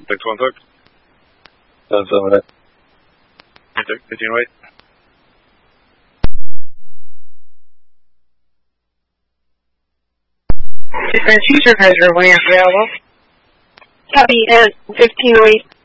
616. 778. 1508. Different user has your way available. Copy, 1508.